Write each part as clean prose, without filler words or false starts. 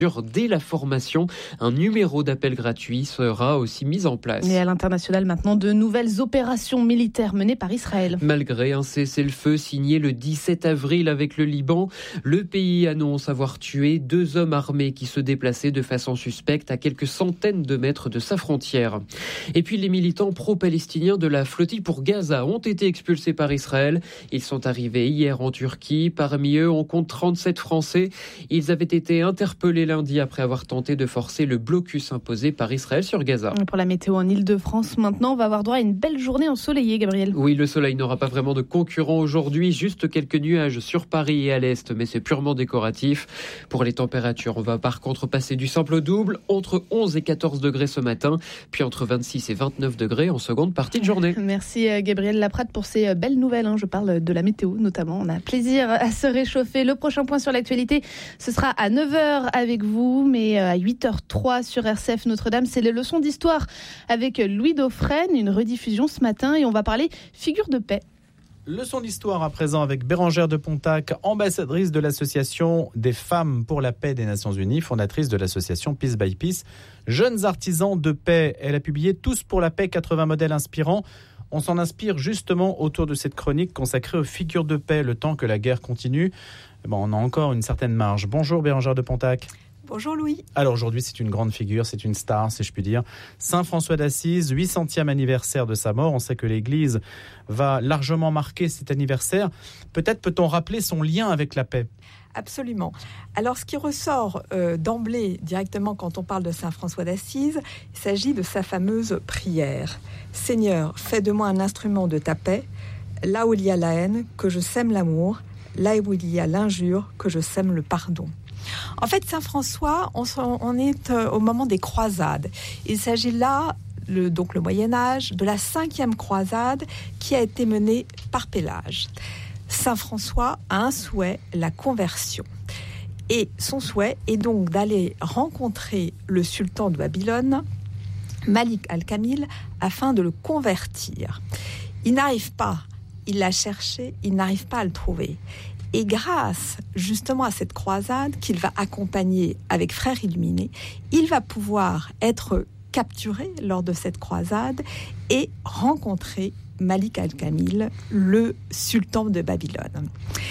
Dès la formation, un numéro d'appel gratuit sera aussi mis en place. Et à l'international maintenant, de nouvelles opérations militaires menées par Israël. Malgré un cessez-le-feu signé le 17 avril avec le Liban, le pays annonce avoir tué 2 hommes armés qui se déplaçaient de façon suspecte à quelques centaines de mètres de sa frontière. Et puis les militants pro-palestiniens de la flottille pour Gaza ont été expulsés par Israël. Ils sont arrivés hier en Turquie. Parmi eux, on compte 37 Français. Ils avaient été interpellés lundi après avoir tenté de forcer le blocus imposé par Israël sur Gaza. Pour la météo en Île-de-France, maintenant, on va avoir droit à une belle journée ensoleillée, Gabriel. Oui, le soleil n'aura pas vraiment de concurrent aujourd'hui, juste quelques nuages sur Paris et à l'est, mais c'est purement décoratif. Pour les températures, on va par contre passer du simple au double, entre 11 et 14 degrés ce matin, puis entre 26 et 29 degrés en seconde partie de journée. Merci Gabriel Laprade pour ces belles nouvelles. Je parle de la météo notamment. On a plaisir à se réchauffer. Le prochain point sur l'actualité, ce sera à 9h avec vous, mais à 8h03 sur RCF Notre-Dame, c'est les leçons d'histoire avec Louis Dauphren, une rediffusion ce matin, et on va parler figure de paix. Leçon d'histoire à présent avec Bérengère de Pontac, ambassadrice de l'association des femmes pour la paix des Nations Unies, fondatrice de l'association Peace by Peace. Jeunes artisans de paix, elle a publié Tous pour la paix, 80 modèles inspirants. On s'en inspire justement autour de cette chronique consacrée aux figures de paix, le temps que la guerre continue. On a encore une certaine marge. Bonjour Bérengère de Pontac. Bonjour Louis. Alors aujourd'hui, c'est une grande figure, c'est une star, si je puis dire. Saint François d'Assise, 800e anniversaire de sa mort. On sait que l'Église va largement marquer cet anniversaire. Peut-être peut-on rappeler son lien avec la paix ? Absolument. Alors ce qui ressort d'emblée directement quand on parle de Saint François d'Assise, il s'agit de sa fameuse prière. « Seigneur, fais de moi un instrument de ta paix, là où il y a la haine, que je sème l'amour, là où il y a l'injure, que je sème le pardon. » En fait, Saint François, on est au moment des croisades. Il s'agit là, donc le Moyen-Âge, de la 5e croisade qui a été menée par Pélage. Saint François a un souhait, la conversion. Et son souhait est donc d'aller rencontrer le sultan de Babylone, Malik al-Kamil, afin de le convertir. Il n'arrive pas, il l'a cherché, il n'arrive pas à le trouver. Et grâce justement à cette croisade qu'il va accompagner avec Frères Illuminés, il va pouvoir être capturé lors de cette croisade et rencontrer Malik al-Kamil, le sultan de Babylone.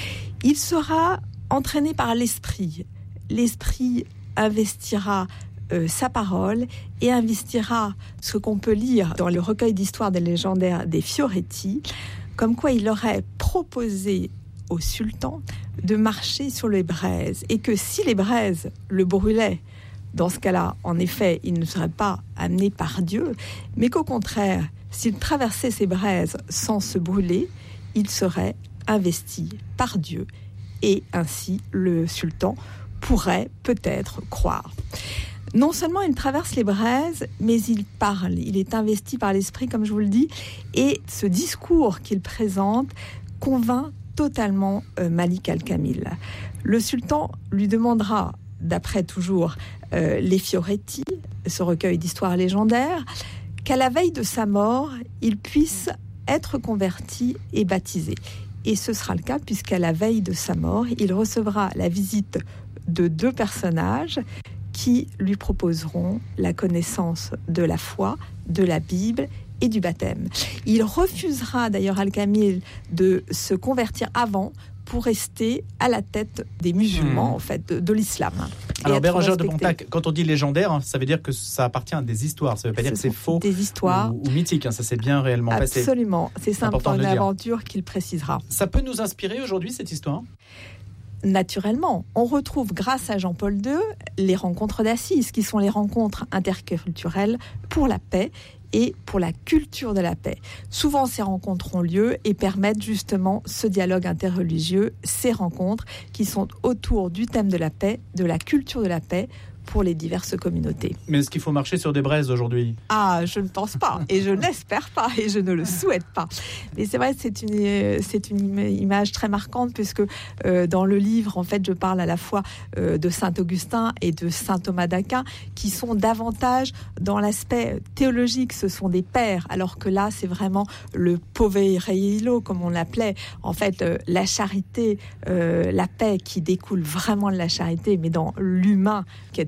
Il sera entraîné par l'esprit. L'esprit investira sa parole et investira ce qu'on peut lire dans le recueil d'histoire des légendaires des Fioretti, comme quoi il aurait proposé au sultan de marcher sur les braises et que si les braises le brûlaient, dans ce cas-là, en effet, il ne serait pas amené par Dieu, mais qu'au contraire, s'il traversait ces braises sans se brûler, il serait investi par Dieu et ainsi le sultan pourrait peut-être croire. Non seulement il traverse les braises, mais il parle, il est investi par l'esprit, comme je vous le dis, et ce discours qu'il présente convainc totalement Malik al-Kamil. Le sultan lui demandera, d'après toujours les Fioretti, ce recueil d'histoires légendaires, qu'à la veille de sa mort, il puisse être converti et baptisé. Et ce sera le cas puisqu'à la veille de sa mort, il recevra la visite de 2 personnages qui lui proposeront la connaissance de la foi, de la Bible et du baptême. Il refusera d'ailleurs al-Kamil de se convertir avant pour rester à la tête des musulmans, en fait, de l'islam. Alors, Bérengère de Pontac, quand on dit légendaire, ça veut dire que ça appartient à des histoires. Ça ne veut pas dire que c'est faux des histoires. Ou mythique. Ça s'est bien réellement passé. Absolument. C'est simplement une aventure qu'il précisera. Ça peut nous inspirer aujourd'hui, cette histoire ? Naturellement, on retrouve grâce à Jean-Paul II les rencontres d'Assise, qui sont les rencontres interculturelles pour la paix et pour la culture de la paix. Souvent, ces rencontres ont lieu et permettent justement ce dialogue interreligieux, ces rencontres qui sont autour du thème de la paix, de la culture de la paix, pour les diverses communautés. Mais est-ce qu'il faut marcher sur des braises aujourd'hui ? Ah, je ne pense pas, et je n'espère pas, et je ne le souhaite pas. Mais c'est vrai, c'est une image très marquante, puisque dans le livre, en fait, je parle à la fois de Saint Augustin et de Saint Thomas d'Aquin, qui sont davantage dans l'aspect théologique, ce sont des pères, alors que là, c'est vraiment le povereilo, comme on l'appelait, en fait, la charité, la paix qui découle vraiment de la charité, mais dans l'humain, qui est